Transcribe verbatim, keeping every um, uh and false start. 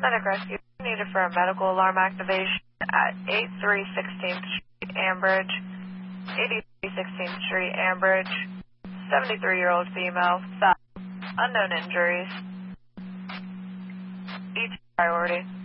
Medic rescue needed for a medical alarm activation at eighty-three sixteenth Street, Ambridge, eighty-three sixteenth Street, Ambridge, seventy-three-year-old female, theft, unknown injuries. E T priority.